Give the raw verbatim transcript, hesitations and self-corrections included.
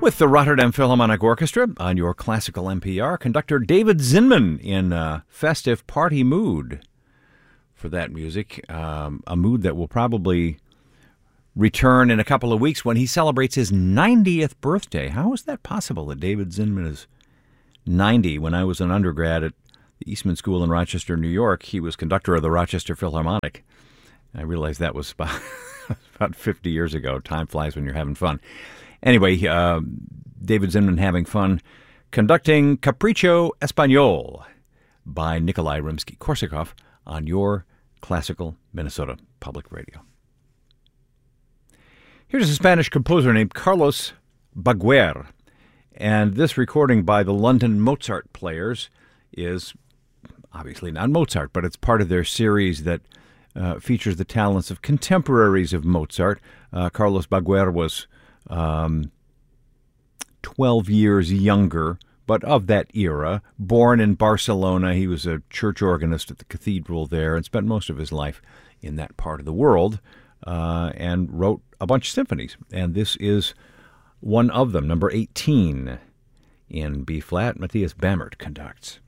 With the Rotterdam Philharmonic Orchestra on your classical N P R, conductor David Zinman in a festive party mood for that music, um, a mood that will probably return in a couple of weeks when he celebrates his ninetieth birthday. How is that possible that David Zinman is ninety? When I was an undergrad at the Eastman School in Rochester, New York, he was conductor of the Rochester Philharmonic. I realized that was about, about fifty years ago. Time flies when you're having fun. Anyway, uh, David Zinman having fun conducting Capriccio Espagnol by Nikolai Rimsky-Korsakov on your classical Minnesota Public Radio. Here's a Spanish composer named Carlos Baguer, and this recording by the London Mozart Players is obviously not Mozart, but it's part of their series that uh, features the talents of contemporaries of Mozart. Uh, Carlos Baguer was Um, twelve years younger, but of that era. Born in Barcelona, he was a church organist at the cathedral there and spent most of his life in that part of the world, uh, and wrote a bunch of symphonies. And this is one of them, number eighteen in B-flat. Matthias Bamert conducts.